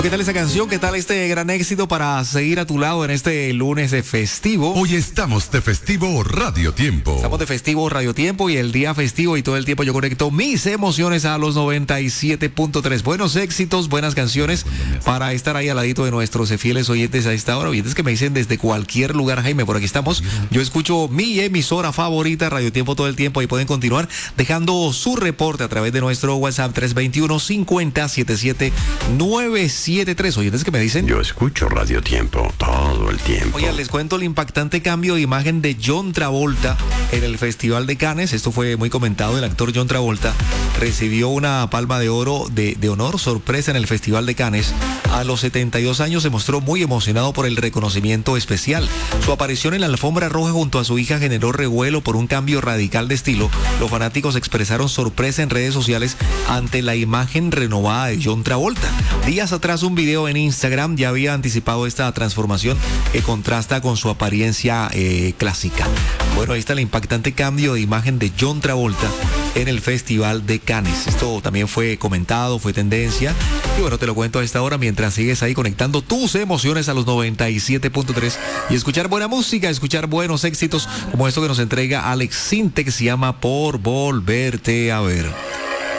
¿qué tal esa canción? ¿Qué tal este gran éxito para seguir a tu lado en este lunes de festivo? Hoy estamos de festivo Radio Tiempo. Estamos de festivo Radio Tiempo y el día festivo y todo el tiempo yo conecto mis emociones a los 97.3. Buenos éxitos, buenas canciones para estar ahí al ladito de nuestros fieles oyentes a esta hora. Oyentes que me dicen desde cualquier lugar, Jaime, por aquí estamos. Yo escucho mi emisora favorita, Radio Tiempo, todo el tiempo. Ahí pueden continuar dejando su reporte a través de nuestro WhatsApp 321-50-77-973. Oyentes que me dicen: yo escucho Radio Tiempo todo el tiempo. Oye, les cuento el impactante cambio de imagen de John Travolta en el Festival de Cannes. Esto fue muy comentado. El actor John Travolta recibió una palma de oro de honor sorpresa en el Festival de Cannes. A los 72 años se mostró muy emocionado por el reconocimiento especial. Su aparición en la alfombra roja junto a su hija generó revuelo por un cambio radical de estilo. Los fanáticos expresaron sorpresa en redes sociales ante la imagen renovada de John Travolta. Días atrás, un video en Instagram ya había anticipado esta transformación que contrasta con su apariencia clásica. Bueno, ahí está el impactante cambio de imagen de John Travolta en el Festival de Cannes. Esto también fue comentado, fue tendencia. Y bueno, te lo cuento a esta hora mientras sigues ahí conectando tus emociones a los 97.3 y escuchar buena música, escuchar buenos éxitos como esto que nos entrega Alex Sintek, que se llama Por Volverte a Ver.